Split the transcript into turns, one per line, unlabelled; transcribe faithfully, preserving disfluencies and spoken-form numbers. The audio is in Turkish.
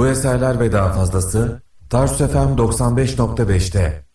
Bu eserler ve daha fazlası Tarsus F M doksan beş nokta beşte.